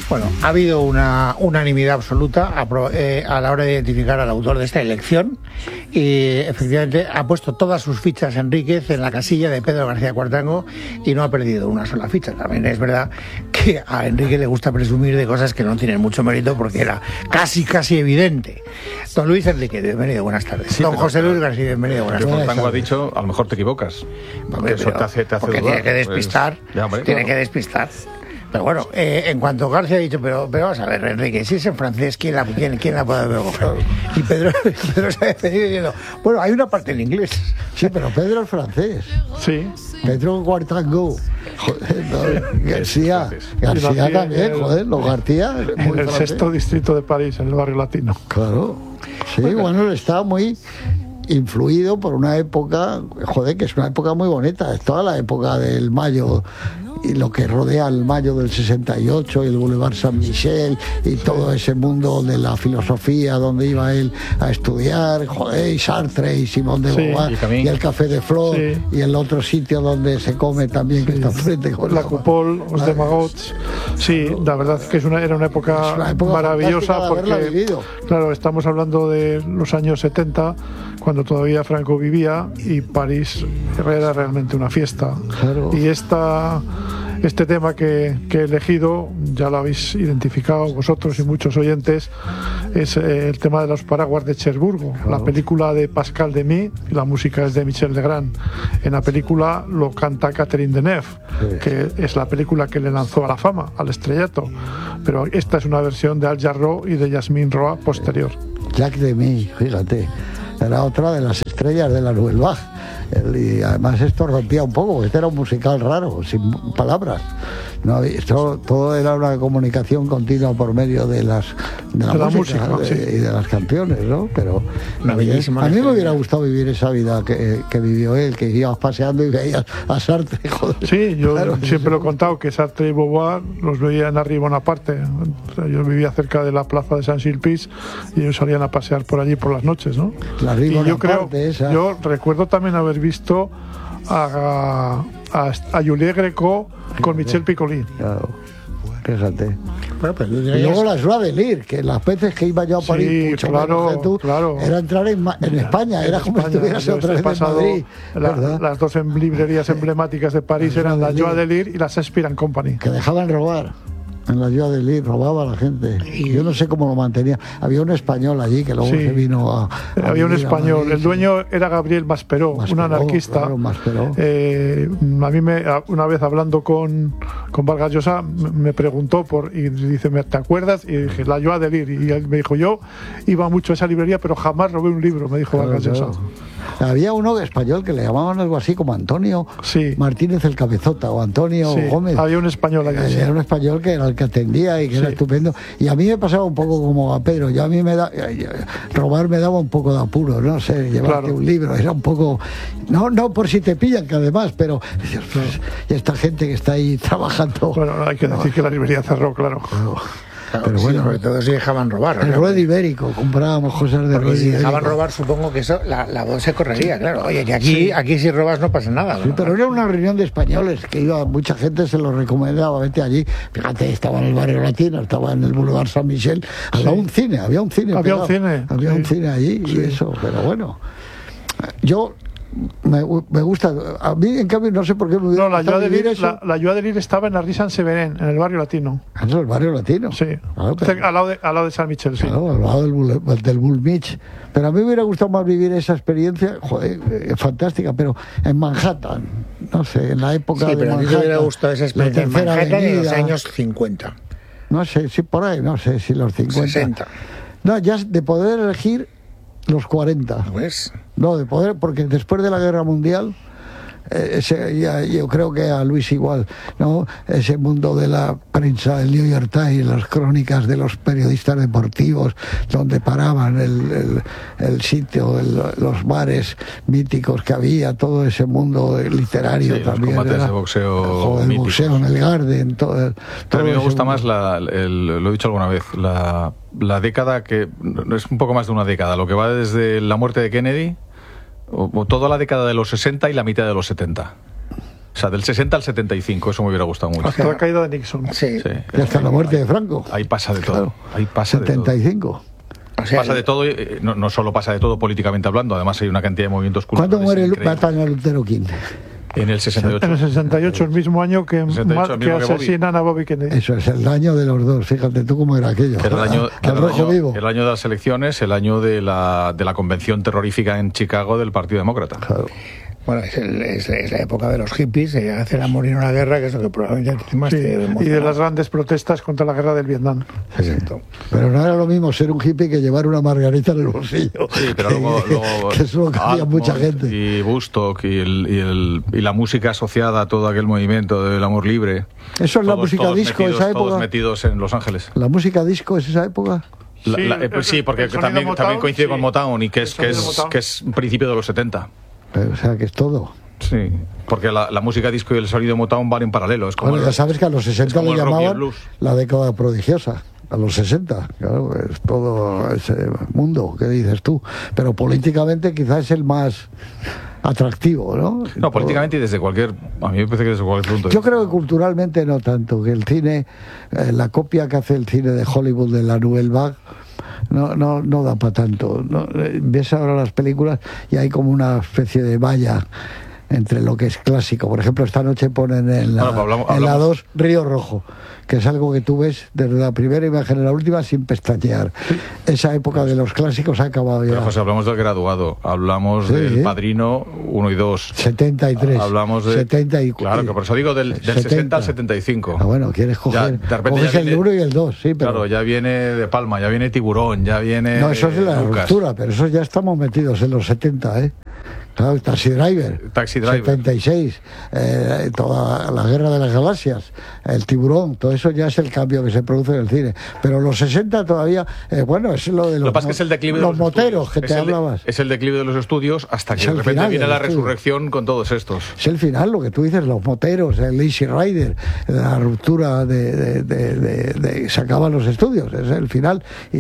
Bueno, ha habido una unanimidad absoluta a la hora de identificar al autor de esta elección y efectivamente ha puesto todas sus fichas Enríquez en la casilla de Pedro García Cuartango y no ha perdido una sola ficha. También es verdad que a Enrique le gusta presumir de cosas que no tienen mucho mérito porque era casi evidente. Don Luis Enrique, bienvenido, buenas tardes. Sí, don José Luis García, bienvenido, buenas tardes. Cuartango ha dicho, a lo mejor te equivocas. Hombre, Eso te hace porque dudar, tiene que despistar, pues, tiene que despistar. Pero bueno, en cuanto García ha dicho, pero vamos a ver, Enrique, si es en francés, ¿quién la puede haber cogido? Y Pedro se ha defendido diciendo, bueno, hay una parte en inglés. Sí, pero Pedro es francés. Sí. Pedro Cuartango. Joder, no, García también, joder, los García. En el sexto distrito de París, en el barrio latino. Claro. Sí, bueno, estaba muy influido por una época, joder, que es una época muy bonita, es toda la época del Mayo y lo que rodea el Mayo del 68 y el Boulevard Saint-Michel y todo ese mundo de la filosofía donde iba él a estudiar, joder, y Sartre y Simón de Beauvoir y el Café de Flor y el otro sitio donde se come también que está frente con la Coupole, los de Magots. Sí, la verdad es que era una época maravillosa porque, claro, estamos hablando de los años 70 cuando todavía Franco vivía y París era realmente una fiesta. Claro. Y este tema que he elegido, ya lo habéis identificado vosotros y muchos oyentes, es el tema de los paraguas de Cherburgo, la película de Pascal Demy, y la música es de Michel Legrand. En la película lo canta Catherine Deneuve, que es la película que le lanzó a la fama, al estrellato, pero esta es una versión de Al Jarreau y de Yasmine Roa posterior. Jacques Demy, fíjate, era otra de las estrellas de la Nouvelle Vague. Y además esto rompía un poco, porque este era un musical raro, sin palabras. No, esto todo era una comunicación continua por medio de la música y de las canciones, ¿no? Pero a mí me hubiera gustado vivir esa vida que vivió él, que ibas paseando y veías a Sartre, joder. Sí, yo siempre lo he contado, que Sartre y Beauvoir los veía en la Rue Bonaparte. O sea, yo vivía cerca de la plaza de Saint-Sulpice y ellos salían a pasear por allí por las noches, ¿no? La Rue Bonaparte, yo recuerdo también haber visto a Juliette Greco con Michel Piccoli. Claro, fíjate. Bueno, pues, y luego la Joie de Lire, que las veces que iba yo a París, mucho menos que tú, era entrar en España, era como si estuvieras otra vez en Madrid. Las dos librerías emblemáticas de París eran la Joie de Lire y la Shakespeare & Company. Que dejaban robar. En la Joie de Lire robaba a la gente. Yo no sé cómo lo mantenía. Había un español allí que luego se vino a había un español. El dueño era Gabriel Masperó, un anarquista. Claro, Masperó. A mí una vez hablando con Vargas Llosa me preguntó y dice, ¿te acuerdas? Y dije, la Joie de Lire. Y él me dijo, yo iba mucho a esa librería, pero jamás robé un libro, me dijo Vargas Llosa. Había uno español que le llamaban algo así como Antonio Martínez el Cabezota o Antonio Gómez. Había un español allí. Era un español que era el que atendía y que era estupendo. Y a mí me pasaba un poco como a Pedro. Yo a mí robar me daba un poco de apuro, no sé, llevarte un libro. Era un poco, no por si te pillan, que además, pero y esta gente que está ahí trabajando. Bueno, hay que decir que la librería cerró, claro. Claro, pero bueno, sobre todo si dejaban robar. El ruedo ibérico, comprábamos cosas de ruedo si ibérico. dejaban robar, supongo que eso, la voz se correría, claro. Oye, que aquí si robas no pasa nada. Sí, pero era una reunión de españoles que iba, mucha gente se lo recomendaba, vete allí. Fíjate, estaba en el barrio latino, estaba en el Boulevard Saint-Michel. Había un cine Había un cine allí y eso, pero bueno. Yo me gusta, a mí en cambio no sé por qué me hubiera la Joie de Lire estaba en la Rue Saint-Severin, en el barrio latino. ¿En el barrio latino? Sí, al lado de San Michel, sí. Claro, al lado del Bullmich. Pero a mí me hubiera gustado más vivir esa experiencia, fantástica, pero en Manhattan, no sé, en la época de Manhattan. Sí, pero a mí me hubiera gustado esa experiencia en Manhattan en los años 50. No sé, si por ahí, no sé, si los 50. 60. No, ya de poder elegir los 40. Pues no, de poder, porque después de la Guerra Mundial, yo creo que a Luis igual, ¿no? Ese mundo de la prensa, el New York Times, las crónicas de los periodistas deportivos, donde paraban el sitio, los bares míticos que había, todo ese mundo literario también. Los combates de boxeo el boxeo en el Garden, todo pero a mí me gusta más, lo he dicho alguna vez, la década que es un poco más de una década, lo que va desde la muerte de Kennedy o toda la década de los 60 y la mitad de los 70. O sea, del 60 al 75, eso me hubiera gustado mucho. Hasta la caída de Nixon. Sí. Sí. Y hasta la muerte de Franco. Ahí pasa de todo. Claro. Ahí pasa de todo. 75. O sea, Pasa de todo, no solo pasa de todo políticamente hablando, además hay una cantidad de movimientos culturales. ¿Cuándo muere increíbles. matan a Lutero King? En el 68. En el 68, el mismo año que, 68, el que mismo que Bobby. asesinan a Bobby Kennedy. Eso es el año de los dos. Fíjate tú cómo era aquello. Era Al rojo vivo. el año de las elecciones, el año de la convención terrorífica en Chicago del Partido Demócrata. Claro. bueno, es la época de los hippies, se hacen a morir una guerra, que es lo que probablemente más Sí, te y emociona. de las grandes protestas contra la guerra del Vietnam. Exacto. Pero no era lo mismo ser un hippie que llevar una margarita en el bolsillo. Sí, pero luego que eso lo quería mucha gente. Y Woodstock y la música asociada a todo aquel movimiento del amor libre. Eso es la música disco, metidos, esa época. Todos metidos en Los Ángeles. La música disco es esa época. Sí, porque el sonido también Motown, coincide sí. con Motown y El sonido Motown. que es un principio de los 70. O sea, que es todo. Sí, porque la música disco y el sonido Motown van en paralelo. Es como Bueno, ya sabes que a los 60 como le el rock y el llamaban blues. la década prodigiosa. A los 60, claro, es todo ese mundo que dices tú. Pero políticamente quizás es el más atractivo, ¿no? No, políticamente y desde cualquier... A mí me parece que desde cualquier punto de Yo vista. creo que culturalmente no tanto, que el cine, la copia que hace el cine de Hollywood de la Nouvelle Vague, no da para tanto. No, ves ahora las películas y hay como una especie de valla entre lo que es clásico. Por ejemplo, esta noche ponen en la, Bueno, pues en la 2 Río Rojo, que es algo que tú ves desde la primera imagen a la última sin pestañear. Esa época de los clásicos ha acabado ya. Pero José, hablamos del graduado, hablamos Sí, del ¿eh? Padrino 1 y 2. 73. Hablamos de... 74. Claro, que por eso digo del 60 al 75. Ah, bueno, quieres coger, de repente coges ya el viene- 1 y el 2, sí, pero... Claro, ya viene De Palma, ya viene Tiburón, ya viene... No, eso es de la Lucas. ruptura, pero eso ya estamos metidos en los 70, ¿eh? Claro, Taxi Driver, Taxi Driver. 76, toda la Guerra de las Galaxias, el Tiburón, todo eso ya es el cambio que se produce en el cine. Pero los 60 todavía, bueno, es lo de Lo los, que pasa es que es el declive de los los moteros estudios. que te Es el de- hablabas. Es el declive de los estudios hasta que Es de el repente final viene del la estudio. resurrección con todos estos. Es el final, lo que tú dices, los moteros, el Easy Rider, la ruptura se acaban los estudios, es el final. Y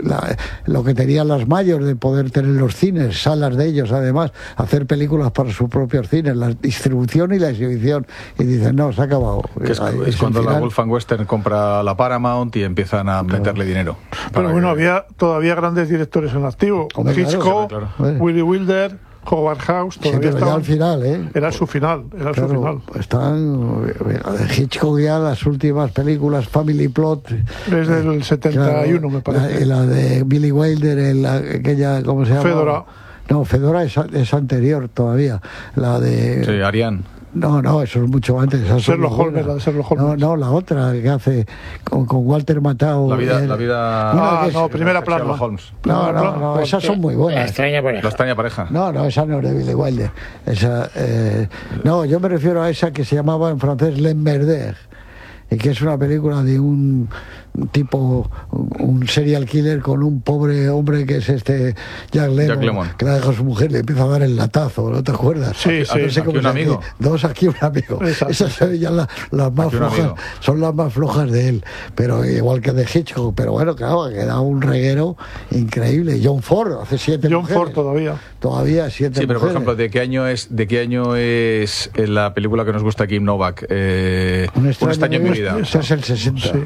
lo que tenían las mayores de poder tener los cines, salas de ellos, además, hacer películas para sus propios cines, la distribución y la exhibición. Y dicen, no, se ha acabado. Que es Ahí el cuando la final. Wolfgang Western compra la Paramount y empiezan a meterle dinero. Pero Para bueno, que- había todavía grandes directores en activo. Hombre, claro, Hitchcock, claro. Willy Wilder, Howard House, Sí, todavía pero ya estaban. al final, ¿eh? Era su final, era su Claro, final. están Hitchcock ya las últimas películas, Family Plot. Es del 71, me parece. La de Billy Wilder, aquella, ¿cómo se llama? Fedora. No, Fedora es anterior todavía. La de... Sí, Ariane. No, eso es mucho antes. Esa es Sherlock muy buena. Holmes, la de Sherlock Holmes. No, la otra que hace con Walter Matthau. La vida... Una que es- no, primera plana. Sherlock Holmes. No, esas son muy La buenas. extraña pareja. La extraña pareja. No, esa no es de Billy Wilder. Esa, no, yo me refiero a esa que se llamaba en francés L'Emmerder, y que es una película de un tipo, un serial killer con un pobre hombre que es Jack Lemmon, que la deja a su mujer y le empieza a dar el latazo, ¿no te acuerdas? Sí, sí. No sé Aquí cómo un se amigo. hace. Dos, aquí un amigo. Exacto. Esas son ya las más Aquí un flojas, amigo. son las más flojas de él, pero igual que de Hitchcock, pero bueno, claro, ha quedado un reguero increíble. John Ford, hace 7 John mujeres. Ford todavía. Todavía 7 Sí, pero por mujeres. ejemplo, ¿de qué año es la película que nos gusta a Kim Novak? Un extraño en mi vida. Ese es el 60. Sí.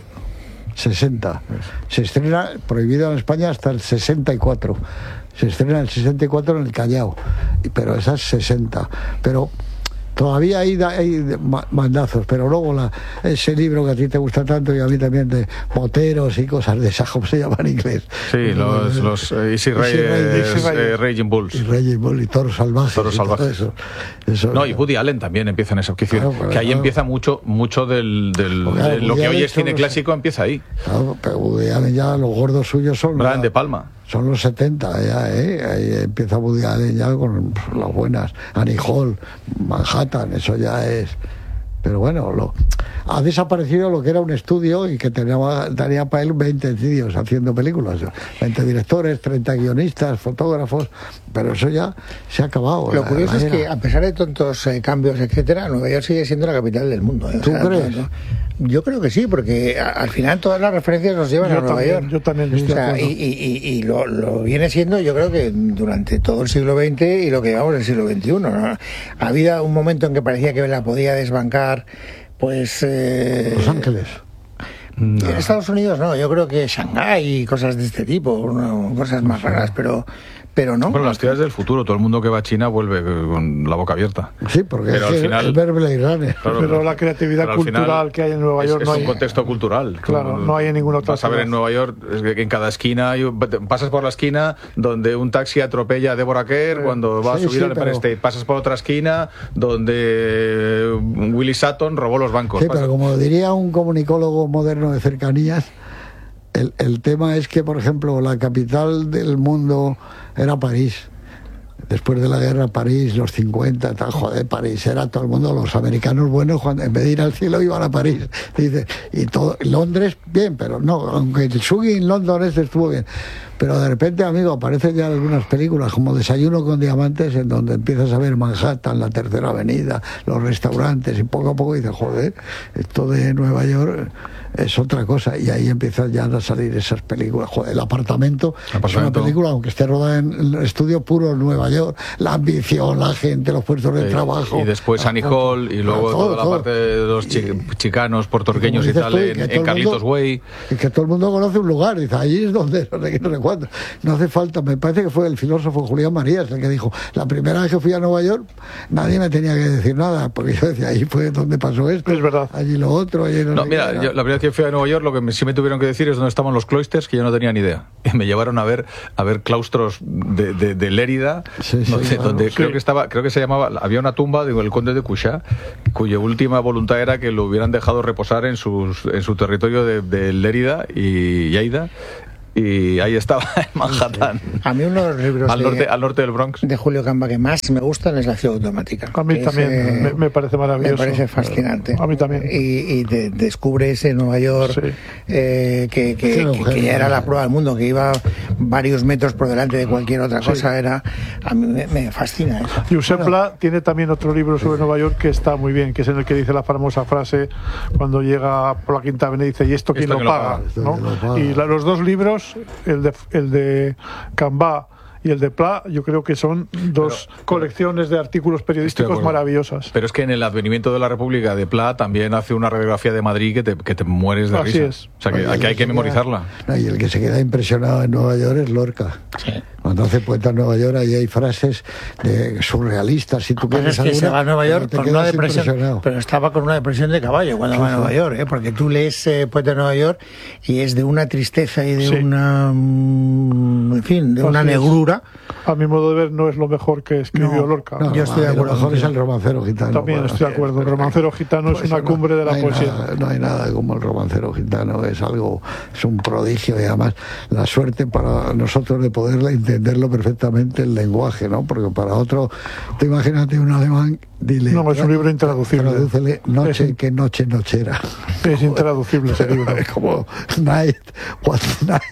60. Se estrena, prohibido en España hasta el 64. Se estrena en el 64 en el Callao. Pero esa es 60. Pero todavía hay mandazos, pero luego ese libro que a ti te gusta tanto y a mí también, de moteros y cosas de esas, ¿cómo se llama en inglés? Sí, los Easy Riders, Raging Bulls. Y Reyes Bull y Toros Salvajes. Toros y todo Salvajes. eso. No, y Woody Allen también empieza en eso. Quiero decir, Claro, pero que ahí claro. empieza mucho de lo Woody que hoy Allen es cine son los- clásico, empieza ahí. Claro, pero Woody Allen ya, los gordos suyos son... Brian ya- De Palma. Son los 70 ya, ahí empieza Woody Allen ya con las buenas. Annie Hall, Manhattan, eso ya es... Pero bueno, ha desaparecido lo que era un estudio y que tenía para él 20 vídeos haciendo películas, 20 directores, 30 guionistas, fotógrafos, pero eso ya se ha acabado. Lo curioso es que, a pesar de tantos cambios, etcétera, Nueva York sigue siendo la capital del mundo. ¿Tú crees? Yo creo que sí, porque al final todas las referencias nos llevan a Nueva York. Yo también estoy de acuerdo. Y lo viene siendo, yo creo que durante todo el siglo XX y lo que llevamos del siglo XXI, ¿no? Ha habido un momento en que parecía que la podía desbancar, pues... Los Ángeles. En Estados Unidos no, yo creo que Shanghái y cosas de este tipo, ¿no? Cosas más raras, pero no. Bueno, las ciudades del futuro, todo el mundo que va a China vuelve con la boca abierta. Sí, porque pero es al final, el ver Blade Runner. Claro, pero la creatividad cultural que hay en Nueva York es no hay. un contexto cultural. Claro, no hay en ninguna otra Vas a ver ciudad. en Nueva York, es que en cada esquina, pasas por la esquina donde un taxi atropella a Deborah Kerr cuando va a subir al Empire State. Pasas por otra esquina donde Willie Sutton robó los bancos. Sí, pero como diría un comunicólogo moderno de cercanías, el tema es que, por ejemplo, la capital del mundo era París. Después de la guerra, París, los 50, tal, joder, París era todo el mundo, los americanos buenos, cuando en vez de ir al cielo iban a París. Dice, y todo, Londres, bien, pero no, aunque el Shooting en London estuvo bien. Pero de repente, amigo, aparecen ya algunas películas como Desayuno con Diamantes, en donde empiezas a ver Manhattan, la Tercera Avenida, los restaurantes, y poco a poco dices, joder, esto de Nueva York es otra cosa. Y ahí empiezan ya a salir esas películas. Joder, El Apartamento es una película, aunque esté rodada en el estudio puro Nueva York, la ambición, la gente, los puestos de trabajo. Y después Annie Hall, y luego toda la parte de los chicanos, puertorriqueños y tal, en Carlitos Way. Y que todo el mundo conoce un lugar, dice, allí es donde, no sé qué, no sé cuánto. No hace falta, me parece que fue el filósofo Julián Marías el que dijo, la primera vez que fui a Nueva York, nadie me tenía que decir nada, porque yo decía, ahí fue donde pasó esto, es verdad. Allí lo otro, allí no sé mira, yo, la primera vez que fui a Nueva York, lo que sí me tuvieron que decir es dónde estaban los cloisters, que yo no tenía ni idea. Y me llevaron a ver claustros de Lérida, donde creo que se llamaba, había una tumba del conde de Cuixá, cuya última voluntad era que lo hubieran dejado reposar en su territorio de Lérida y Lleida. Y ahí estaba, en Manhattan. A mí uno de los libros al norte del Bronx de Julio Camba que más me gustan es La ciudad automática. A mí también me parece maravilloso. Me parece fascinante. A mí también. Y descubre ese Nueva York, sí. Que ya era la prueba del mundo, que iba varios metros por delante de cualquier otra cosa. A mí me fascina eso. Josep Pla tiene también otro libro sobre Nueva York que está muy bien, que es en el que dice la famosa frase cuando llega por la Quinta Avenida y dice, ¿y esto quién lo paga? ¿No? Y los dos libros, el de Cambá y el de Pla, yo creo que son dos colecciones de artículos periodísticos maravillosas. Pero es que en el advenimiento de la República de Pla también hace una radiografía de Madrid que te mueres de Así risa. es. O sea, que aquí hay que memorizarla. Y el que se queda impresionado en Nueva York es Lorca. Sí. Cuando hace Poeta en Nueva York, ahí hay frases surrealistas. Si tú quieres es que se va a Nueva York con una depresión, impresionado. pero estaba con una depresión de caballo cuando va a Nueva York, porque tú lees Poeta de Nueva York y es de una tristeza y de una, en fin, de una negrura. A mi modo de ver, no es lo mejor que escribió Lorca. No, yo estoy de acuerdo. Lo mejor es el Romancero Gitano. También estoy de acuerdo. El Romancero Gitano es una cumbre de la poesía. No hay nada como el Romancero Gitano. Es un prodigio, y además la suerte para nosotros de poder entenderlo perfectamente el lenguaje, ¿no? Porque para otro, te imagínate un alemán, dile... No, es un libro intraducible. Tradúcele noche, que noche nochera. Es intraducible ese libro. Es como night, what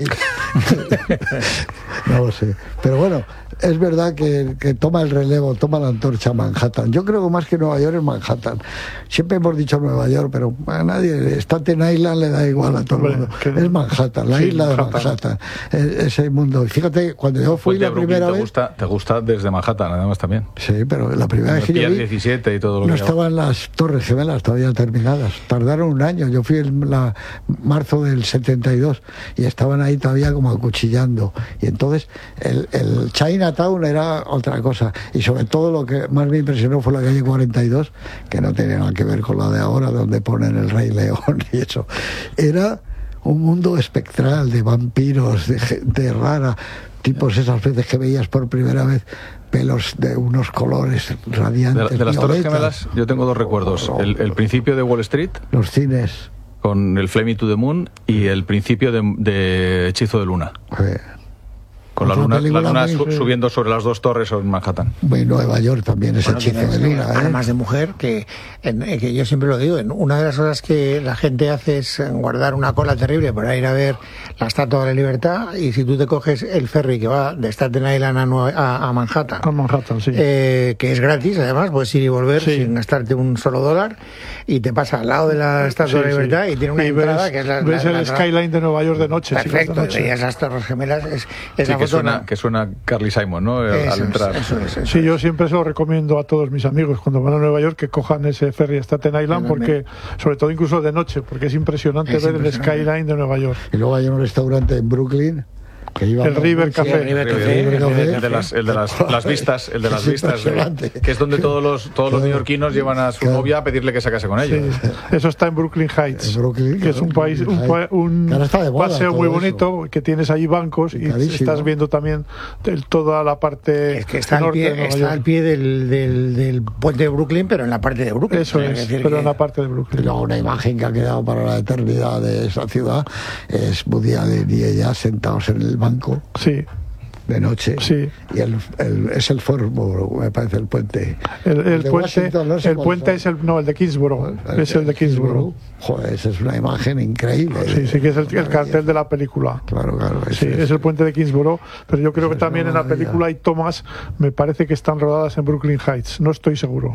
night. No lo sé. Pero bueno, es verdad que toma el relevo, toma la antorcha Manhattan. Yo creo que más que Nueva York es Manhattan. Siempre hemos dicho Nueva York, pero a nadie, Staten Island le da igual a todo el mundo. Es Manhattan, la isla de Manhattan. Ese mundo. Y fíjate, cuando yo fui la primera vez... Te gusta desde Manhattan, además, también. Sí, pero la primera vez que yo vi... 17 y todo lo no que estaban las Torres Gemelas todavía terminadas. Tardaron un año. Yo fui en marzo del 72 y estaban ahí todavía como acuchillando. Y entonces el Chinatown era otra cosa. Y sobre todo lo que más me impresionó fue la calle 42, que no tenía nada que ver con la de ahora, donde ponen el Rey León y eso. Era un mundo espectral de vampiros, de gente rara, tipos esas veces que veías por primera vez, pelos de unos colores radiantes. De las Torres Gemelas yo tengo dos recuerdos. El principio de Wall Street, los cines, con el Fly Me to the Moon, y el principio de Hechizo de Luna. Con la Otra luna película muy- subiendo sobre las dos torres en Manhattan. Muy Nueva York también, ese Bueno, hechizo de tienes, luna, Armas de mujer, que yo siempre lo digo, una de las cosas que la gente hace es guardar una cola terrible para ir a ver la Estatua de la Libertad, y si tú te coges el ferry que va de Staten Island a Manhattan, A Manhattan, sí. que es gratis, además, puedes ir y volver Sí. sin gastarte un solo dólar, y te pasa al lado de la Estatua de la Sí, sí. Libertad y tiene una Y entrada ves, que es la... ves la- el la- skyline de Nueva York de noche. sí, Perfecto, de noche. y veías las Torres Gemelas, Sí, esa que foto suena Carly Simon, ¿no? Al Eso es, entrar. eso Sí, es. yo siempre se lo recomiendo a todos mis amigos cuando van a Nueva York que cojan ese ferry a Staten Island, Yo porque, también. sobre todo incluso de noche, porque es impresionante Es ver impresionante. el skyline de Nueva York. Y luego hay un restaurante en Brooklyn que iba El River Café. el River Café. El de las vistas, el de las Es vistas, impresionante. que es donde todos los neoyorquinos llevan a su Claro. novia a pedirle que se case con ellos. Sí, eso está en Brooklyn Heights, En Brooklyn, que es un país, un Que ahora está de moda paseo todo muy eso. bonito, que tienes ahí bancos y Carísimo. estás viendo también toda la parte Es que está, norte de Nueva York. al pie del puente de Brooklyn, pero en la parte de Brooklyn. Eso O sea, es, decir pero que- en la parte de Y Brooklyn. luego una imagen que ha quedado para la eternidad de esa ciudad es Woody Allen y ella sentados en el banco Sí, de noche. Sí. Y es el Fordboro, me parece, el puente. el de puente, Washington, no sé el cuál puente son. es el de Kingsborough, es el de Kingsborough. Joder, esa es una imagen increíble. Sí, sí que es el cartel de la película. Claro, claro. Sí, es el puente de Kingsborough, pero yo creo que también en la película hay tomas, me parece que están rodadas en Brooklyn Heights, no estoy seguro.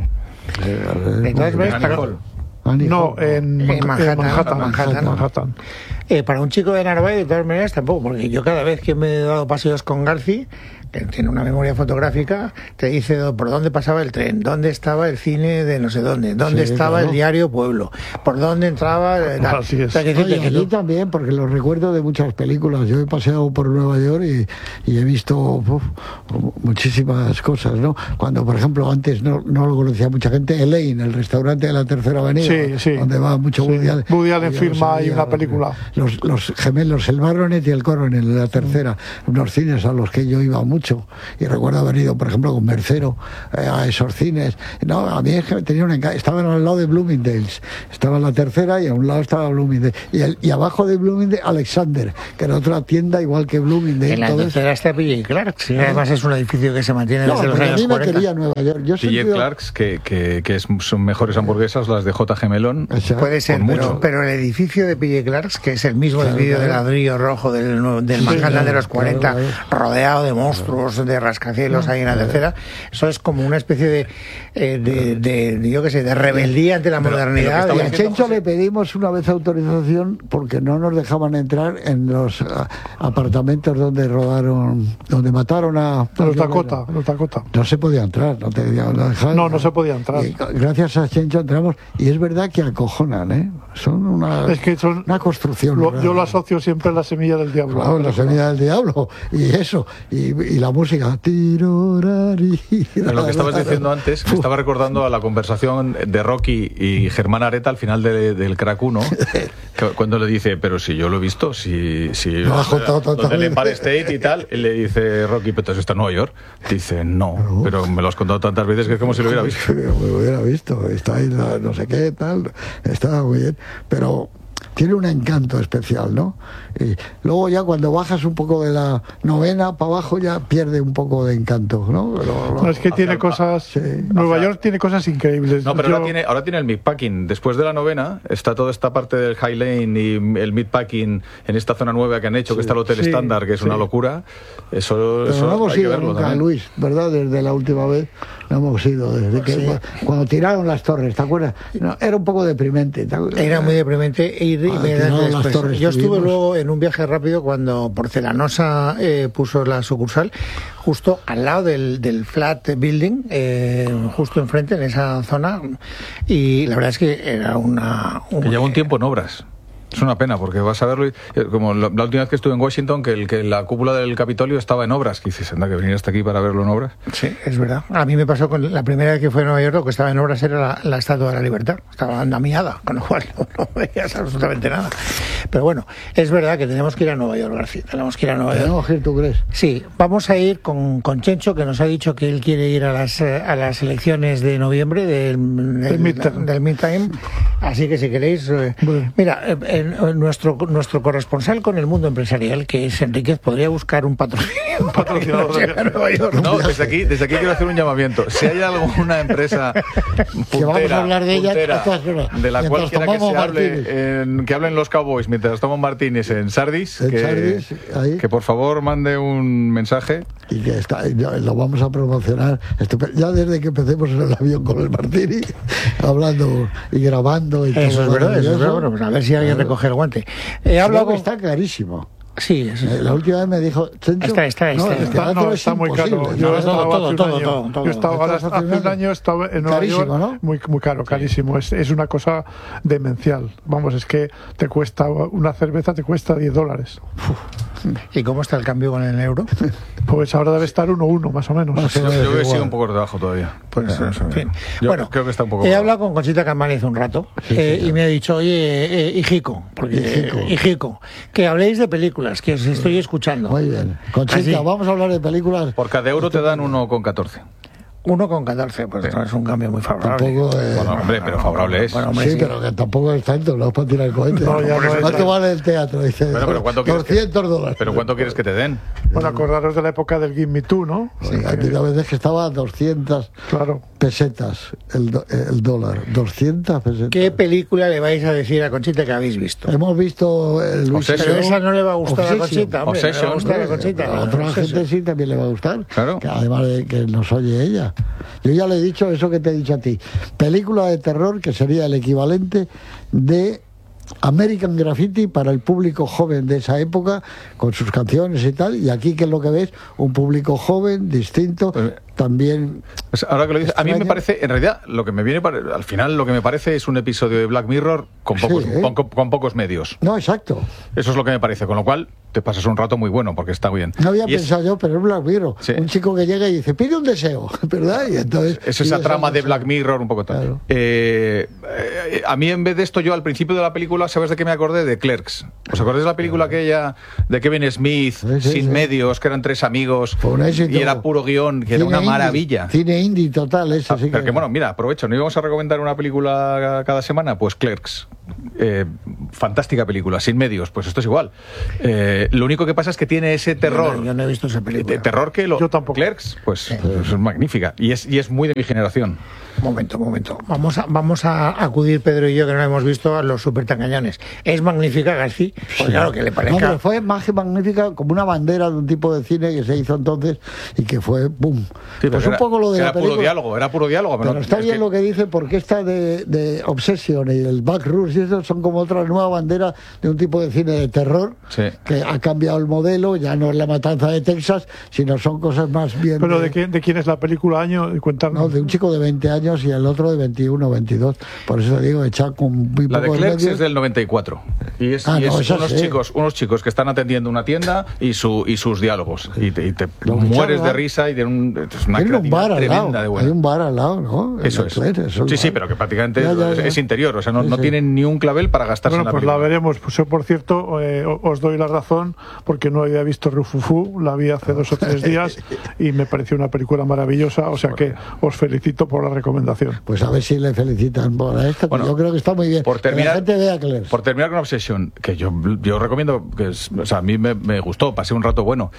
Entonces, ¿ves? Annie Para, Hall. No, en Manhattan. Manhattan. Para un chico de Narváez, de todas maneras, tampoco, porque yo cada vez que me he dado paseos con Garci, que tiene una memoria fotográfica, te dice por dónde pasaba el tren, dónde estaba el cine de no sé dónde, dónde Sí, estaba claro. el diario Pueblo, por dónde entraba... tal. Así es. O sea, que Oye, decirte que yo tú- también, porque lo recuerdo de muchas películas. Yo he paseado por Nueva York y he visto muchísimas cosas, ¿no? Cuando, por ejemplo, antes no lo conocía mucha gente, Elaine, el restaurante de la Tercera Avenida, Sí, sí. donde va mucho Sí. Woody Allen. Woody Allen Yo firma sabía, ahí una película. Los gemelos, el Barronet y el Coronet, en la Tercera, unos cines a los que yo iba mucho. Y recuerdo haber ido, por ejemplo, con Mercero a esos cines. No, a mí es que tenía estaban al lado de Bloomingdale's. Estaba en la Tercera y a un lado estaba Bloomingdale. Y abajo de Bloomingdale, Alexander, que era otra tienda igual que Bloomingdale. En la Entonces, tercera está P.J. Clark, y además es un edificio que se mantiene no, desde los pero a años mí me 40. quería Nueva York. Yo T.J. siempre- Clark's, son mejores hamburguesas las de J.G. Melón. Exacto. Puede ser, Con mucho. pero el edificio de P.J. Clark's, que es el mismo Claro, edificio de claro. ladrillo rojo del Manhattan claro, de los 40, claro, rodeado de monstruos, de rascacielos ahí en la tercera, eso es como una especie yo qué sé, de rebeldía ante la modernidad. pero Y que a estamos Chencho le pedimos una vez autorización porque no nos dejaban entrar en los apartamentos donde mataron a Los Dakota, los Dakota. No se podía entrar, no te dejaban. No se podía entrar. Y gracias a Chencho entramos y es verdad que acojonan, ¿eh? Son Es que son, una construcción. yo lo asocio siempre a la semilla del diablo. Claro, la semilla del diablo y eso y la música tirorari. Lo que estabas diciendo antes me estaba recordando a la conversación de Rocky y Germán Areta al final del Crack 1, cuando le dice, pero si yo lo he visto, si Lo ha contado donde el totalmente. Empire State y tal, y le dice Rocky, pero entonces está en Nueva York. Dice, no, pero me lo has contado tantas veces que es como si lo hubiera visto. Lo hubiera visto, está ahí no sé qué, tal, está muy bien, pero tiene un encanto especial, ¿no? Y luego ya cuando bajas un poco de la novena para abajo ya pierde un poco de encanto, ¿no? No, es que tiene cosas. Sí. Nueva York tiene cosas increíbles. No, pero Yo- ahora tiene el meatpacking. Después de la novena está toda esta parte del High Lane y el meatpacking en esta zona nueva que han hecho, que está el Hotel sí, Standard, que es una locura. Eso Pero no hemos hay que ido verlo nunca, también. Luis, ¿verdad? Desde la última vez no hemos ido. Desde que cuando tiraron las torres, ¿te acuerdas? No, era un poco deprimente. ¿te acuerdas? Era muy deprimente ir Ah, tiraron las después. torres, Yo estuve tuvimos. luego en un viaje rápido cuando Porcelanosa puso la sucursal justo al lado del flat building, justo enfrente en esa zona, y la verdad es que era Que lleva un tiempo en obras. Es una pena, porque vas a verlo, como la última vez que estuve en Washington, que la cúpula del Capitolio estaba en obras, que dices, anda, que venir hasta aquí para verlo en obras. Sí, es verdad. A mí me pasó con la primera vez que fue a Nueva York, lo que estaba en obras era la Estatua de la Libertad. Estaba andamiada, con lo cual no veías absolutamente nada. Pero bueno, es verdad que tenemos que ir a Nueva York, García. Tenemos que ir a Nueva York. ¿Tenemos que ir, tú crees? Sí, vamos a ir con Chencho, que nos ha dicho que él quiere ir a las elecciones de noviembre del midterm. Así que si queréis, mira, nuestro corresponsal con el mundo empresarial, que es Enríquez, podría buscar un patrocinador de Nueva York. No, desde aquí quiero hacer un llamamiento. Si hay alguna empresa puntera, que vamos a hablar de ella de la cual quiera que se hable, que hablen los Cowboys mientras toman Martínez en Sardis, que por favor mande un mensaje. Y que lo vamos a promocionar ya desde que empecemos en el avión con el Martini, hablando y grabando. Y eso todo es verdad, eso es verdad. Bueno, pues a ver si alguien recoge el guante. Está carísimo. Sí, la última vez me dijo está muy caro. Yo he estado hace un año en Nueva York, ¿no? muy caro, carísimo. Es una cosa demencial. Vamos, es que te cuesta una cerveza, te cuesta $10. ¿Y cómo está el cambio con el euro? Pues ahora debe estar 1-1 más o menos. Yo he sido un poco debajo todavía. Pues en fin. Bueno, creo que está un poco. He hablado con Conchita Campani hace un rato y me ha dicho, oye, Hijico, que habléis de películas, que os estoy escuchando. Muy bien. Conchita, vamos a hablar de películas. Por cada euro te dan 1,14. 1,14, pues no es un cambio muy favorable. Bueno, hombre, pero favorable es. Bueno, hombre, sí, pero que tampoco es tanto, no es para tirar cohetes. ¿Cuánto vale el teatro? Dice, pero ¿cuánto $200. ¿Pero cuánto quieres que te den? Bueno, acordaros de la época del Give Me Two, ¿no? Sí, aquí la vez que estaba a 200 pesetas el dólar. 200 pesetas. ¿Qué película le vais a decir a Conchita que habéis visto? Hemos visto Luis. Pero esa no le va a gustar a Conchita, hombre. Obsession. No le va a gustar a Conchita. A otra gente sí también le va a gustar. Claro. Que además de que nos oye ella. Yo ya le he dicho eso que te he dicho a ti. Película de terror que sería el equivalente de American Graffiti para el público joven de esa época, con sus canciones y tal. Y aquí, ¿qué es lo que ves? Un público joven, distinto, también. Pues ahora que lo dices, a mí me parece, en realidad, lo que me viene al final, lo que me parece es un episodio de Black Mirror con pocos medios. No, exacto. Eso es lo que me parece, con lo cual te pasas un rato muy bueno, porque está bien. No había pensado yo, pero es Black Mirror. Sí. Un chico que llega y dice, pide un deseo, ¿verdad? Y entonces es esa trama de Black Mirror un poco tal. Claro. A mí, en vez de esto, yo al principio de la película, ¿sabes de qué me acordé? De Clerks. ¿Os acordáis de la película aquella de Kevin Smith, sin medios, que eran 3 amigos, y era puro guión, que era una maravilla? Cine indie total, eso sí. Pero que bueno, mira, aprovecho, ¿no íbamos a recomendar una película cada semana? Pues Clerks. Fantástica película, sin medios, pues esto es igual. Lo único que pasa es que tiene ese terror. Yo no he visto esa película. Terror que yo tampoco. Clerks, pues es magnífica. Y es muy de mi generación. Momento. Vamos a acudir, Pedro y yo, que no hemos visto, a los Supertangañones. Es magnífica, García. Pues claro que le parezca. No, fue magnífica como una bandera de un tipo de cine que se hizo entonces y que fue ¡boom! Sí, pues un poco lo de era puro diálogo. Pero está bien lo que dice, porque esta de Obsession y el Backrooms y eso son como otra nueva bandera de un tipo de cine de terror que ha cambiado el modelo, ya no es La Matanza de Texas, sino son cosas más bien. ¿Pero de quién es la película? ¿Año? Cuéntanos. No, de un chico de 20 años y el otro de 21 o 22. Por eso te digo, echar con muy la pocos de Clerks medios. Es del 94. Y es unos chicos que están atendiendo una tienda y sus diálogos. Y te mueres de risa y de es una creatividad tremenda de buena. Hay un bar al lado, ¿no? Eso es. Sí, pero que prácticamente es interior. O sea, no tienen ni un clavel para gastarse en la película. Pues la veremos. Pues yo, por cierto, os doy la razón, porque no había visto Rufufú, la vi hace 2 o 3 días y me pareció una película maravillosa. O sea que os felicito por la recomendación. Pues a ver si le felicitan por esto, que yo creo que está muy bien. Por terminar, que la gente vea Clerks. Por terminar con Obsession, que yo recomiendo, a mí me gustó, pasé un rato bueno.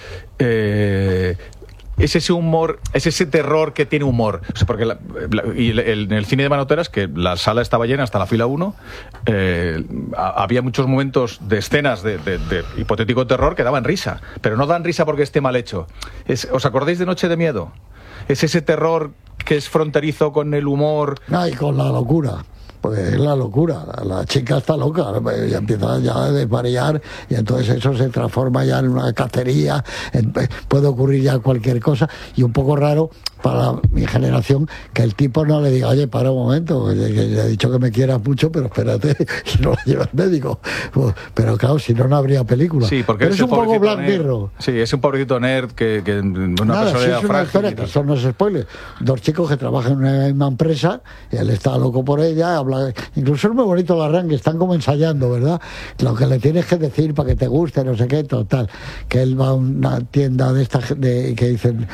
Es ese humor, es ese terror que tiene humor. O sea, porque en el cine de Manoteras, que la sala estaba llena hasta la fila 1, había muchos momentos de escenas de hipotético terror que daban risa, pero no dan risa porque esté mal hecho. ¿Os acordáis de Noche de Miedo? Es ese terror que es fronterizo con el humor. Y con la locura. Porque es la locura, la chica está loca, ya empieza ya a desvariar y entonces eso se transforma ya en una cacería, puede ocurrir ya cualquier cosa, y un poco raro para mi generación, que el tipo no le diga, oye, para un momento, que le he dicho que me quieras mucho, pero espérate, y no la lleva al médico. Pero claro, si no, no habría película. Sí, porque pero es un poco Black Mirror. Sí, es un pobrecito nerd que una Nada, personalidad si es una historia, que eso no es spoiler. Dos chicos que trabajan en una misma empresa, y él está loco por ella, habla, incluso es muy bonito el arranque, están como ensayando, ¿verdad? Lo que le tienes que decir para que te guste, no sé qué, total. Que él va a una tienda de esta que dicen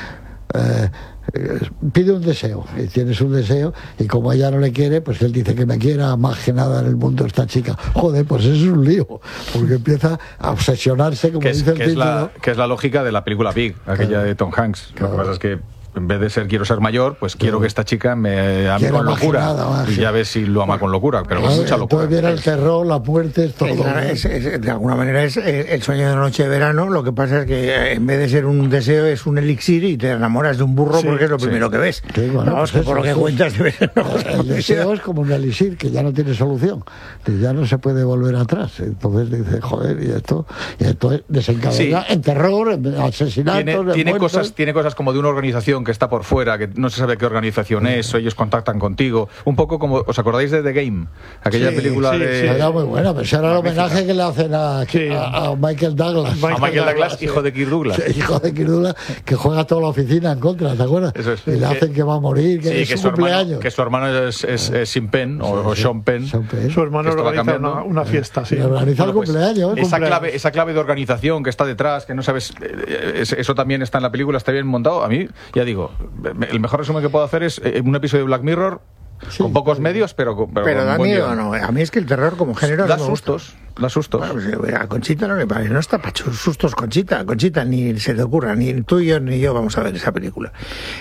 pide un deseo, y tienes un deseo, y como ella no le quiere, pues él dice que me quiera más que nada en el mundo esta chica. Joder, pues eso es un lío, porque empieza a obsesionarse, como dice el título. Que es la lógica de la película Big, aquella de Tom Hanks. Lo que pasa es que en vez de quiero ser mayor, pues quiero que esta chica me ame con locura. Y ya ves si lo ama con locura, pero con mucha locura. Entonces viene el terror, la muerte, es todo. De alguna manera es el sueño de una noche de verano. Lo que pasa es que en vez de ser un deseo, es un elixir y te enamoras de un burro porque es lo primero que ves. Sí, bueno, vamos, pues por lo que cuentas debe ser el deseo es como un elixir que ya no tiene solución, que ya no se puede volver atrás. Entonces dices, joder, y esto desencadena en terror, en asesinatos, tiene cosas como de una organización que está por fuera, que no se sabe qué organización es, o ellos contactan contigo, un poco como, ¿os acordáis de The Game? Aquella película de... Era muy buena, pero ese era el homenaje que le hacen a Michael Douglas. A Michael Douglas, hijo de Kirk Douglas. Hijo de Kirk Douglas, que juega toda la oficina en contra, ¿te acuerdas? Eso es. Y le hacen que va a morir, que es su cumpleaños. Que su hermano es Sean Penn, o Sean Penn. Su hermano organiza una fiesta, sí. Organiza el cumpleaños. Esa clave de organización que está detrás, que no sabes, eso también está en la película, está bien montado. A mí, ya digo, el mejor resumen que puedo hacer es un episodio de Black Mirror con pocos medios, pero da miedo, no. A mí es que el terror como género da sustos. Bueno, pues, a Conchita no le parece, no está para sustos Conchita, ni se te ocurra, ni tú y yo ni yo vamos a ver esa película.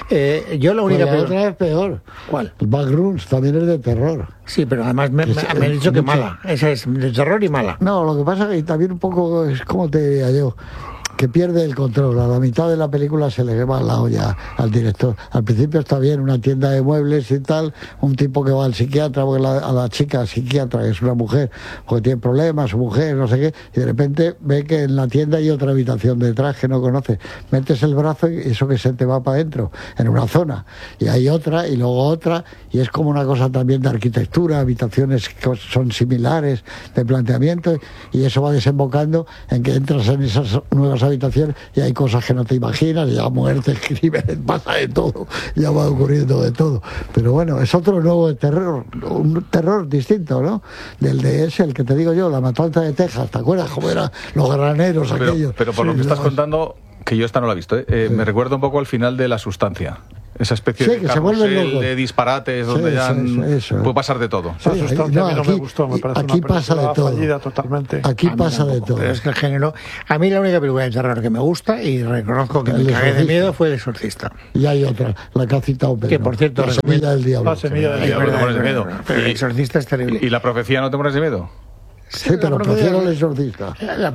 Yo la única otra es peor. ¿Cuál? El Backrooms también es de terror. Sí, pero además me han dicho que mala. Esa es de terror y mala. No, lo que pasa es que también un poco es como te diría yo, que pierde el control. A la mitad de la película se le va la olla al director. Al principio está bien, una tienda de muebles y tal, un tipo que va al psiquiatra, porque a la chica psiquiatra, que es una mujer, porque tiene problemas, su mujer, no sé qué, y de repente ve que en la tienda hay otra habitación detrás que no conoce. Metes el brazo y eso que se te va para adentro, en una zona, y hay otra, y luego otra, y es como una cosa también de arquitectura, habitaciones que son similares, de planteamiento, y eso va desembocando en que entras en esas nuevas habitaciones y hay cosas que no te imaginas, ya muertes, crímenes, pasa de todo, ya va ocurriendo de todo. Pero bueno, es otro nuevo terror, un terror distinto, ¿no? Del de ese, el que te digo yo, la matanza de Texas, ¿te acuerdas cómo eran los graneros aquellos? Pero por lo que estás contando, que yo esta no la he visto, me recuerda un poco al final de La Sustancia. Esa especie de carrusel de disparates donde ya puede pasar de todo. Esa sustancia a mí no me gustó, me parece aquí una pasa de todo. Fallida totalmente. Aquí pasa de todo. Pero es que el género, a mí la única película de terror que me gusta y reconozco que me cagué de miedo fue El Exorcista. Y hay otra, la que ha citado Pedro, que por cierto, La Semilla del Diablo. La Semilla del Diablo. Te pones de miedo. Pero El Exorcista es terrible. ¿Y La Profecía no te pones de miedo? Sí, pero prefiero El Exorcista. La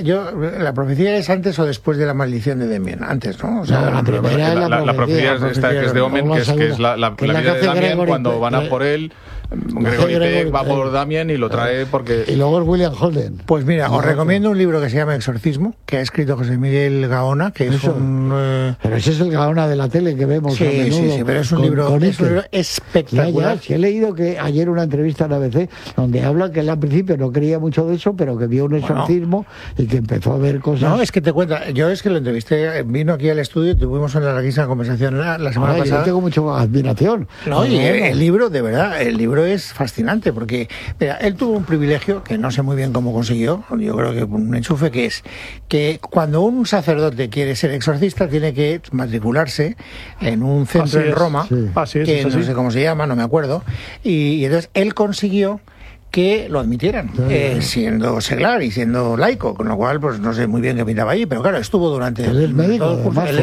profecía es antes o después de La Maldición de Damien, antes, ¿no? O sea, la primera es la profecía es esta que es de Omen, que es la vida de Damien cuando van a por él. Gregory Peck va por Damien y lo trae porque... Y luego es William Holden. Pues mira, os recomiendo un libro que se llama Exorcismo, que ha escrito José Miguel Gaona, que es un... Pero ese es el Gaona de la tele que vemos a menudo. Sí, pero es un libro espectacular. Sí, he leído que ayer una entrevista en ABC donde habla que él al principio no creía mucho de eso, pero que vio un exorcismo y que empezó a ver cosas... No, es que te cuenta, yo es que lo entrevisté, vino aquí al estudio, tuvimos una larguísima conversación la semana pasada. Yo tengo mucha admiración. No, y el libro, de verdad, el libro es fascinante porque, mira, él tuvo un privilegio que no sé muy bien cómo consiguió, yo creo que un enchufe, que es que cuando un sacerdote quiere ser exorcista tiene que matricularse en un centro en Roma, que no sé cómo se llama, no me acuerdo, y entonces él consiguió que lo admitieran, siendo seglar y siendo laico, con lo cual pues no sé muy bien qué pintaba allí, pero claro, estuvo durante él es médico,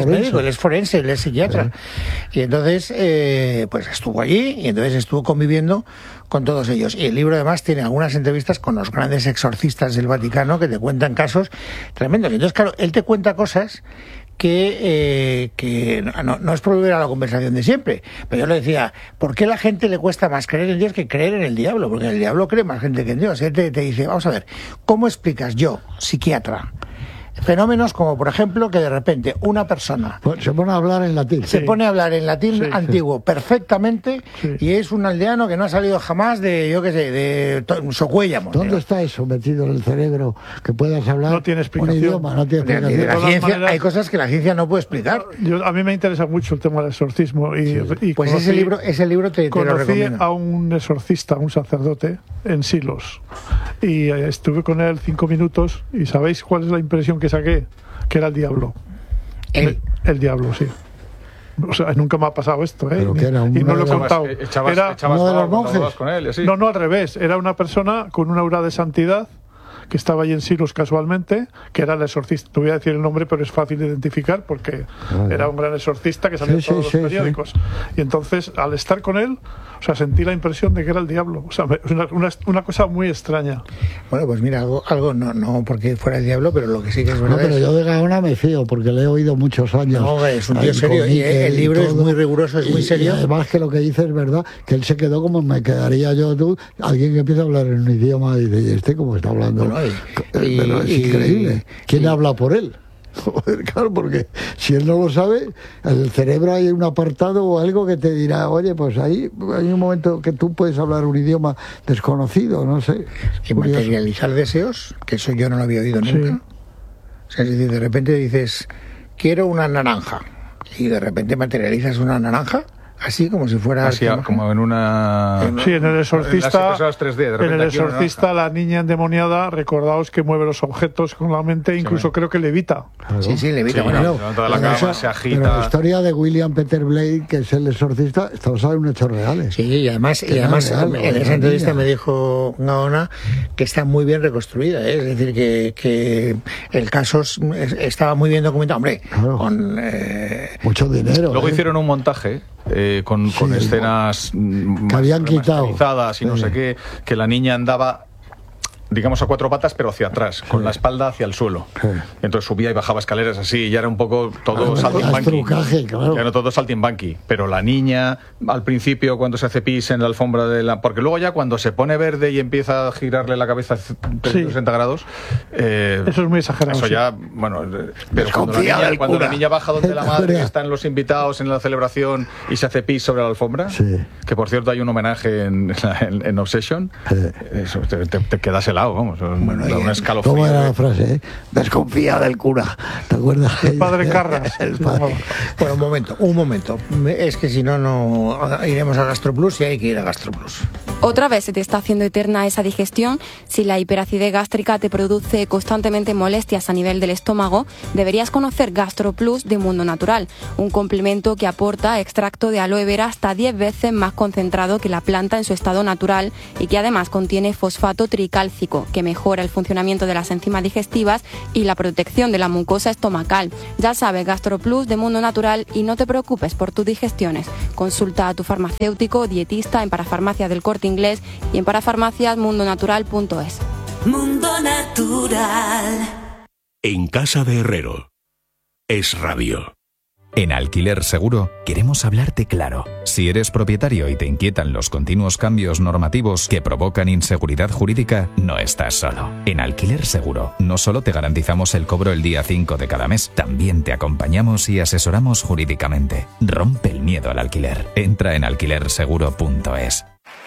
él es forense, él es psiquiatra, y entonces pues estuvo allí y entonces estuvo conviviendo con todos ellos. Y el libro además tiene algunas entrevistas con los grandes exorcistas del Vaticano que te cuentan casos tremendos. Entonces, claro, él te cuenta cosas que no es por volver a la conversación de siempre, pero yo le decía, ¿por qué a la gente le cuesta más creer en Dios que creer en el diablo? Porque el diablo cree más gente que en Dios. Él te dice, vamos a ver, ¿cómo explicas yo, psiquiatra, Fenómenos como, por ejemplo, que de repente una persona se pone a hablar en latín. Se pone a hablar en latín antiguo perfectamente y es un aldeano que no ha salido jamás de, yo qué sé, de Socuéllamos. ¿Dónde está eso metido en el cerebro? Que puedas hablar no tiene explicación. un idioma, no tiene explicación. La ciencia, hay cosas que la ciencia no puede explicar. A mí me interesa mucho el tema del exorcismo y pues ese libro te lo recomiendo. A un exorcista, un sacerdote en Silos y estuve con él 5 minutos y ¿sabéis cuál es la impresión que saqué? Que era el diablo. El diablo, sí. O sea, nunca me ha pasado esto, ¿eh? Que era y no lo he contado. Era uno de los monjes. Con él, ¿sí? No, al revés. Era una persona con una aura de santidad que estaba allí en Silos casualmente, que era el exorcista. Te voy a decir el nombre, pero es fácil de identificar porque era un gran exorcista que salía en todos los periódicos. Y entonces, al estar con él, o sea, sentí la impresión de que era el diablo. O sea, una cosa muy extraña. Bueno, pues mira, algo no porque fuera el diablo, pero lo que sí que es verdad. No, pero yo de Gaona me fío porque le he oído muchos años. No, es un tío serio. Y el libro es muy riguroso, es muy serio. Y además que lo que dice es verdad, que él se quedó como me quedaría yo, alguien que empieza a hablar en un idioma y dice, ¿y este cómo está hablando? Bueno, pero es increíble. ¿Quién habla por él? Joder, claro, porque si él no lo sabe, en el cerebro hay un apartado o algo que te dirá, oye, pues ahí hay un momento que tú puedes hablar un idioma desconocido, no sé. Y materializar deseos, que eso yo no lo había oído nunca. O sea, es decir, de repente dices, quiero una naranja, y de repente materializas una naranja. Así como si fuera así, como en una sí, en el exorcista en 3D, de repente, en el exorcista la niña endemoniada, recordaos que mueve los objetos con la mente, incluso creo que levita. Claro. Sí, levita. Toda la cama se agita. Pero la historia de William Peter Blake, que es el exorcista, está basada en hechos reales. Sí, y además real, en esa entrevista me dijo Gaona que está muy bien reconstruida, ¿eh? Es decir, que el caso estaba muy bien documentado, hombre, con mucho dinero. Luego hicieron un montaje con escenas que habían quitado y no sé qué, que la niña andaba, digamos, a 4 patas, pero hacia atrás, con la espalda hacia el suelo. Entonces subía y bajaba escaleras así, y ya era un poco todo saltimbanqui. Ya no todo saltimbanqui. Pero la niña, al principio, cuando se hace pis en la alfombra porque luego ya cuando se pone verde y empieza a girarle la cabeza 360 grados... eso es muy exagerado. Eso ya, bueno... Pero cuando la niña baja donde la madre, están los invitados en la celebración y se hace pis sobre la alfombra, que por cierto hay un homenaje en Obsession, eso, te quedas helado, vamos, un escalofrío. ¿Cómo era la frase? Desconfía del cura, ¿te acuerdas? El padre Carras. Bueno, un momento. Es que si no iremos a GastroPlus y hay que ir a GastroPlus. Otra vez se te está haciendo eterna esa digestión. Si la hiperacidez gástrica te produce constantemente molestias a nivel del estómago, deberías conocer GastroPlus de Mundo Natural, un complemento que aporta extracto de aloe vera hasta 10 veces más concentrado que la planta en su estado natural y que además contiene fosfato tricálcico, que mejora el funcionamiento de las enzimas digestivas y la protección de la mucosa estomacal. Ya sabes, GastroPlus de Mundo Natural, y no te preocupes por tus digestiones. Consulta a tu farmacéutico o dietista en Parafarmacias del Corte Inglés y en parafarmaciasmundonatural.es. Mundo Natural. En casa de Herrero. Es radio. En Alquiler Seguro queremos hablarte claro. Si eres propietario y te inquietan los continuos cambios normativos que provocan inseguridad jurídica, no estás solo. En Alquiler Seguro no solo te garantizamos el cobro el día 5 de cada mes, también te acompañamos y asesoramos jurídicamente. Rompe el miedo al alquiler. Entra en alquilerseguro.es.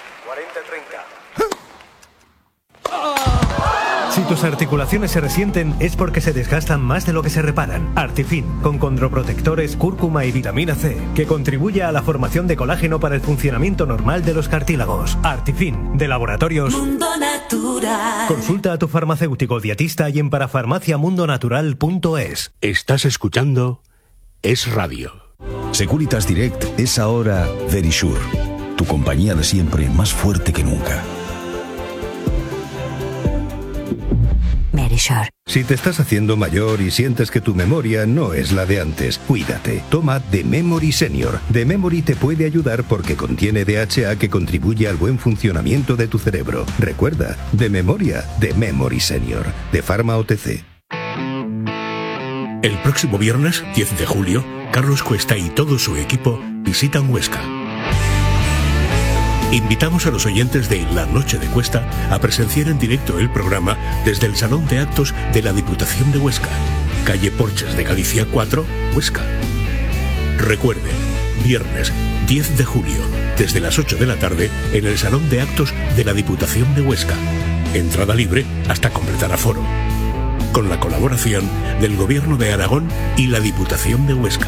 Si tus articulaciones se resienten es porque se desgastan más de lo que se reparan. Artifin, con condroprotectores, cúrcuma y vitamina C, que contribuye a la formación de colágeno para el funcionamiento normal de los cartílagos. Artifin, de Laboratorios Mundo Natural. Consulta a tu farmacéutico dietista y en parafarmaciamundonatural.es. Estás escuchando Es Radio. Securitas Direct es ahora Verisure, tu compañía de siempre más fuerte que nunca. Verisure. Si te estás haciendo mayor y sientes que tu memoria no es la de antes, cuídate. Toma The Memory Senior. The Memory te puede ayudar porque contiene DHA que contribuye al buen funcionamiento de tu cerebro. Recuerda, de memoria, The Memory Senior, de Pharma OTC. El próximo viernes, 10 de julio, Carlos Cuesta y todo su equipo visitan Huesca. Invitamos a los oyentes de La Noche de Cuesta a presenciar en directo el programa desde el Salón de Actos de la Diputación de Huesca, calle Porches de Galicia 4, Huesca. Recuerde, viernes 10 de julio, desde las 8 de la tarde, en el Salón de Actos de la Diputación de Huesca. Entrada libre hasta completar aforo. Con la colaboración del Gobierno de Aragón y la Diputación de Huesca.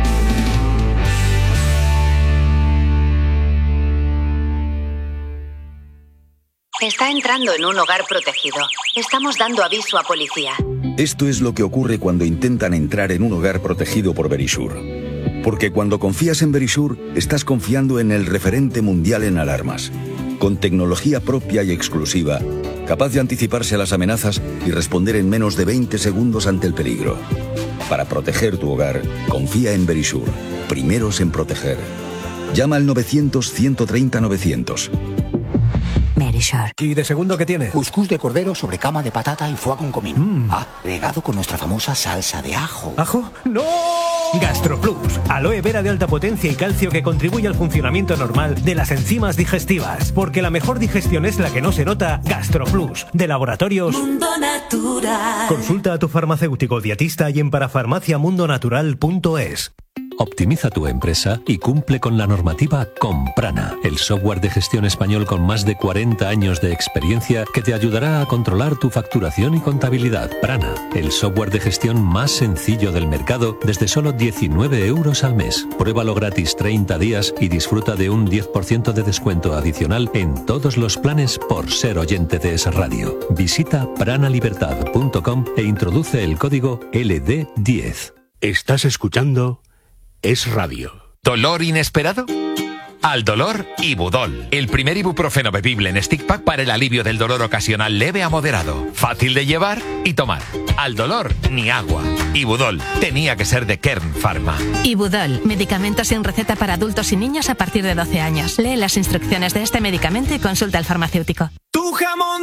Está entrando en un hogar protegido. Estamos dando aviso a policía. Esto es lo que ocurre cuando intentan entrar en un hogar protegido por Verisure. Porque cuando confías en Verisure, estás confiando en el referente mundial en alarmas. Con tecnología propia y exclusiva, capaz de anticiparse a las amenazas y responder en menos de 20 segundos ante el peligro. Para proteger tu hogar, confía en Verisure. Primeros en proteger. Llama al 900-130-900. Verisure. ¿Y de segundo qué tiene? Cuscús de cordero sobre cama de patata y foie con comino. Regado con nuestra famosa salsa de ajo. ¿Ajo? ¡No! GastroPlus, aloe vera de alta potencia y calcio que contribuye al funcionamiento normal de las enzimas digestivas. Porque la mejor digestión es la que no se nota. GastroPlus, de Laboratorios Mundo Natural. Consulta a tu farmacéutico dietista y en parafarmaciamundonatural.es. Optimiza tu empresa y cumple con la normativa con Prana, el software de gestión español con más de 40 años de experiencia que te ayudará a controlar tu facturación y contabilidad. Prana, el software de gestión más sencillo del mercado desde solo 19 euros al mes. Pruébalo gratis 30 días y disfruta de un 10% de descuento adicional en todos los planes por ser oyente de Es Radio. Visita pranalibertad.com e introduce el código LD10. Estás escuchando Es Radio. ¿Dolor inesperado? Al dolor, Ibudol, el primer ibuprofeno bebible en stick pack para el alivio del dolor ocasional leve a moderado. Fácil de llevar y tomar. Al dolor, ni agua. Ibudol, tenía que ser de Kern Pharma. Ibudol, medicamento sin receta para adultos y niños a partir de 12 años. Lee las instrucciones de este medicamento y consulta al farmacéutico. ¡Tu jamón